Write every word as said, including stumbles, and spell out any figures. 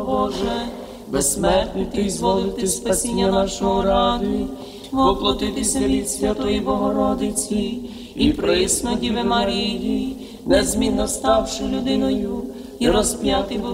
Боже, безсмертний Ти зволив Ти спасіння нашого ради, воплотитися від Святої Богородиці і присно Діви Марії, незмінно ставши людиною і розп'ятий був